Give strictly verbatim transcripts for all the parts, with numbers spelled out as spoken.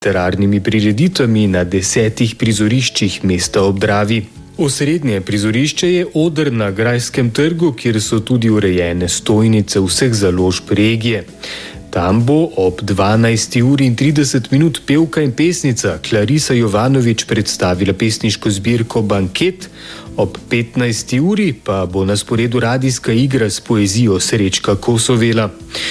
literarnimi prireditvami na desetih prizoriščih mesta ob Dravi. Osrednje prizorišče je oder na Grajskem trgu, kjer so tudi urejene stojnice vseh založb regije. Tam bo ob dvanajsti uri in trideset minut pevka in pesnica Clarisa Jovanović predstavila pesniško zbirko Banket, ob petnajsti uri pa bo na sporedu radijska igra s poezijo Srečka Kosovela.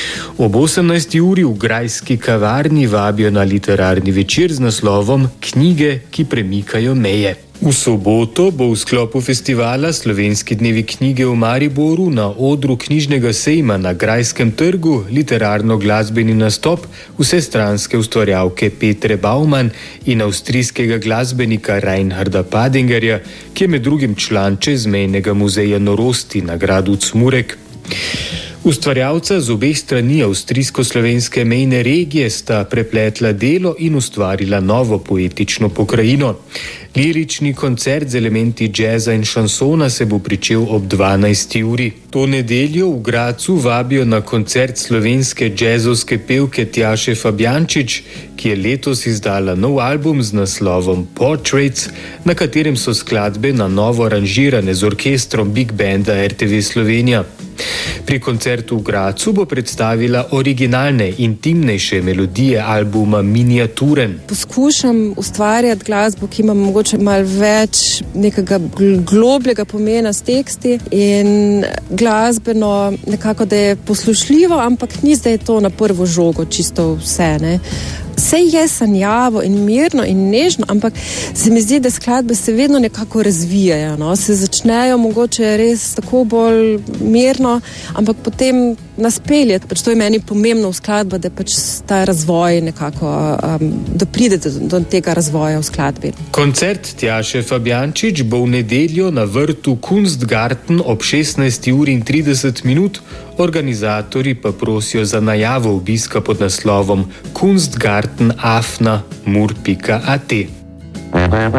Ob osemnajsti uri v Grajski kavarni vabijo na literarni večer z naslovom Knjige, ki premikajo meje. V soboto bo v sklopu festivala Slovenski dnevi knjige v Mariboru na odru knjižnega sejma na Grajskem trgu literarno-glasbeni nastop vsestranske ustvarjalke Petre Baumann in avstrijskega glasbenika Reinharda Padingerja, ki je med drugim član čezmejnega muzeja norosti na gradu Cmurek. Ustvarjalca z obeh strani avstrijsko-slovenske mejne regije sta prepletla delo in ustvarila novo poetično pokrajino. Lirični koncert z elementi džeza in šansona se bo pričel ob dvanajsti uri. To nedeljo v Gradcu vabijo na koncert slovenske džezovske pevke Tjaše Fabjančič, ki je letos izdala nov album z naslovom Portraits, na katerem so skladbe na novo aranžirane z orkestrom Big Banda er te ve Slovenija. Pri koncertu v Gradcu bo predstavila originalne, intimnejše melodije albuma Miniaturen. Poskušam ustvarjati glasbo, ki ima mogoče malo več nekega globljega pomena s teksti in glasbeno nekako, da je poslušljivo, ampak ni zdaj to na prvo žogo čisto vse, ne. Vse je sanjavo in mirno in nežno, ampak se mi zdi, da skladbe se vedno nekako razvijajo, no? Se začnejo mogoče res tako bolj mirno, ampak potem nas pelje. Pač to je meni pomembno v skladbi, da pač ta razvoj nekako um, dopride do, do tega razvoja v skladbi. Koncert Tjaše Fabjančič bo v nedeljo na vrtu Kunstgarten ob šestnajsti uri in trideset minut, organizatorji pa prosijo za najavo obiska pod naslovom kunstgarten afna mur pika at.